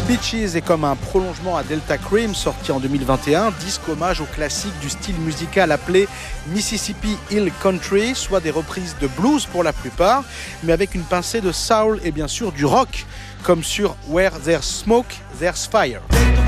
Peaches est comme un prolongement à Delta Cream, sorti en 2021, disque hommage au classique du style musical appelé Mississippi Hill Country, soit des reprises de blues pour la plupart, mais avec une pincée de soul et bien sûr du rock, comme sur Where There's Smoke, There's Fire.